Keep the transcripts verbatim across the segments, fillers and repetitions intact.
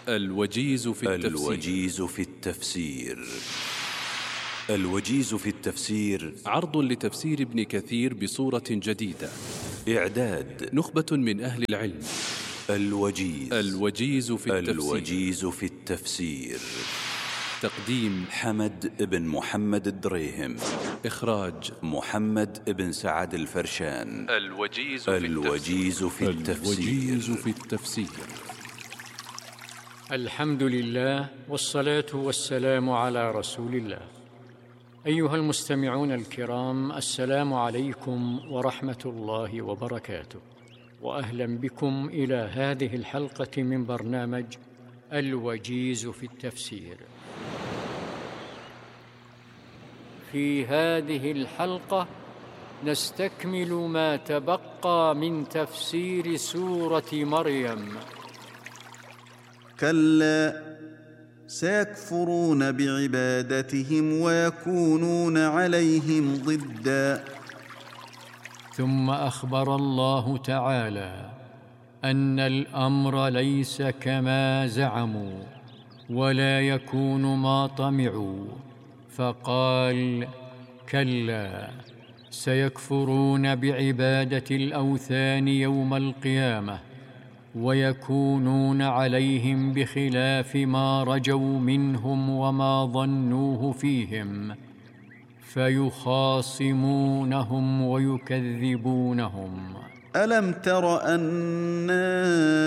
الوجيز في التفسير. الوجيز في التفسير. الوجيز في التفسير عرض لتفسير ابن كثير بصورة جديدة. إعداد نخبة من أهل العلم. الوجيز. الوجيز في التفسير. الوجيز في التفسير. تقديم حمد بن محمد الدريهم. إخراج محمد بن سعد الفرشان. الوجيز في الوجيز في التفسير. الوجيز في التفسير. الحمد لله والصلاة والسلام على رسول الله. أيها المستمعون الكرام، السلام عليكم ورحمة الله وبركاته، وأهلا بكم إلى هذه الحلقة من برنامج الوجيز في التفسير. في هذه الحلقة نستكمل ما تبقى من تفسير سورة مريم. كلا سيكفرون بعبادتهم ويكونون عليهم ضدا. ثم أخبر الله تعالى أن الأمر ليس كما زعموا ولا يكون ما طمعوا، فقال: كلا سيكفرون بعبادة الأوثان يوم القيامة ويكونون عليهم بخلاف ما رجوا منهم وما ظنوه فيهم، فيخاصمونهم ويكذبونهم. ألم تر أنا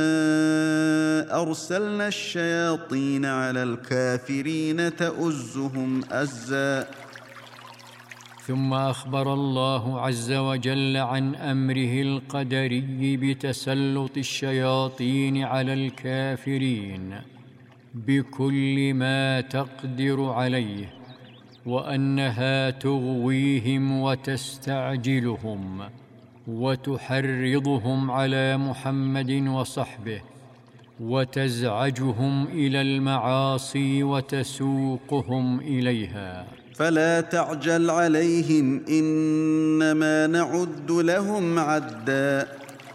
أرسلنا الشياطين على الكافرين تؤزهم أزا. ثم أخبر الله عز وجل عن أمره القدري بتسلط الشياطين على الكافرين بكل ما تقدر عليه، وأنها تغويهم وتستعجلهم وتحرضهم على محمد وصحبه وتزعجهم إلى المعاصي وتسوقهم إليها. فلا تعجل عليهم، إنما نعد لهم عدا.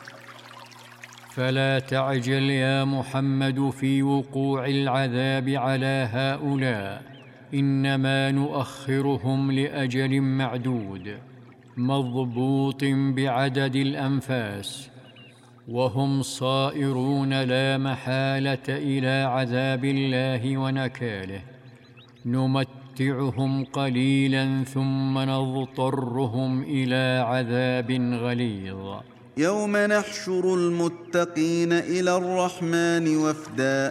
فلا تعجل يا محمد في وقوع العذاب على هؤلاء، إنما نؤخرهم لأجل معدود مضبوط بعدد الأنفاس، وهم صائرون لا محالة إلى عذاب الله ونكاله. نمتعهم قليلا ثم نضطرهم إلى عذاب غليظ. يوم نحشر المتقين إلى الرحمن وفدا.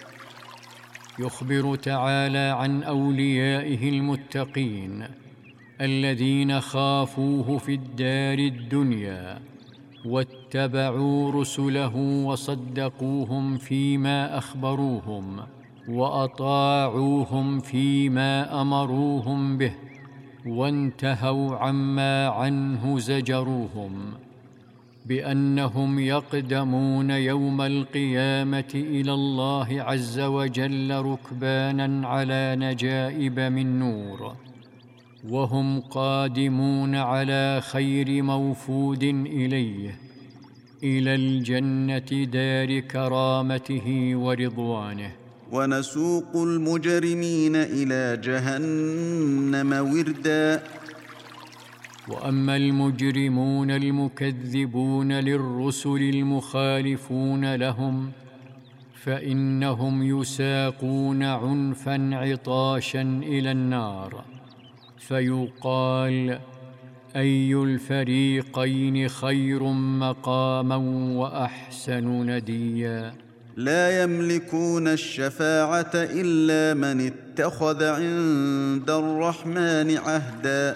يخبر تعالى عن أوليائه المتقين الذين خافوه في الدار الدنيا واتبعوا رسله وصدقوهم فيما أخبروهم وأطاعوهم فيما أمروهم به وانتهوا عما عنه زجروهم، بأنهم يقدمون يوم القيامة إلى الله عز وجل ركبانا على نجائب من نور، وهم قادمون على خير موفود إليه، إلى الجنة دار كرامته ورضوانه. ونسوق المجرمين إلى جهنم وردا. وأما المجرمون المكذبون للرسل المخالفون لهم فإنهم يساقون عنفا عطاشا إلى النار، فيقال: أي الفريقين خير مقاما وأحسن نديا. لا يملكون الشفاعة إلا من اتخذ عند الرحمن عهدا.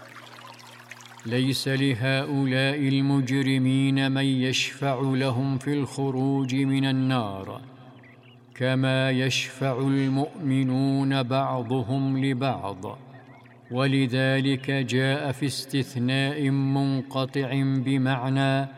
ليس لهؤلاء المجرمين من يشفع لهم في الخروج من النار، كما يشفع المؤمنون بعضهم لبعض، ولذلك جاء في استثناء منقطع بمعنى: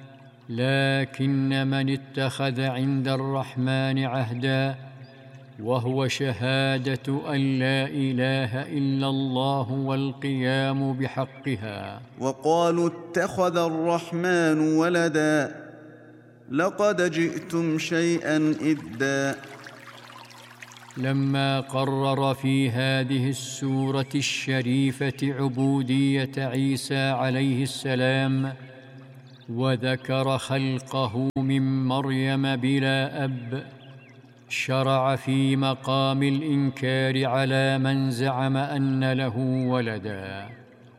لكن من اتخذ عند الرحمن عهدا، وهو شهادة أن لا إله إلا الله والقيام بحقها. وقالوا اتخذ الرحمن ولدا، لقد جئتم شيئا إدا. لما قرر في هذه السورة الشريفة عبودية عيسى عليه السلام، وذكر خلقه من مريم بلا أب، شرع في مقام الإنكار على من زعم أن له ولدا.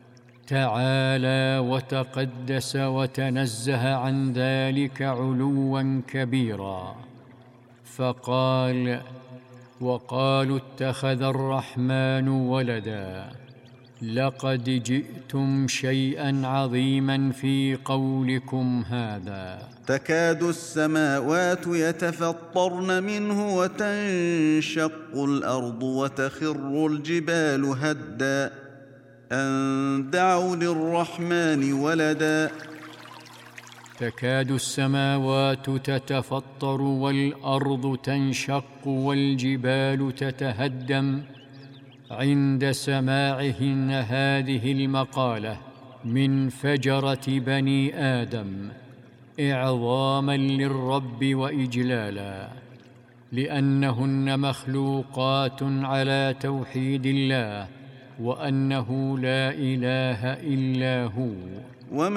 تعالى وتقدس وتنزه عن ذلك علوا كبيرا، فقال: وقالوا اتخذ الرحمن ولدا. لقد جئتم شيئا عظيما في قولكم هذا. تكاد السماوات يتفطرن منه وتنشق الأرض وتخر الجبال هدا أن دعوا للرحمن ولدا. تكاد السماوات تتفطر والأرض تنشق والجبال تتهدم عند سماعهن هذه المقالة من فجرة بني آدم، إعظاما للرب وإجلالا، لأنهن مخلوقات على توحيد الله وأنه لا إله إلا هو.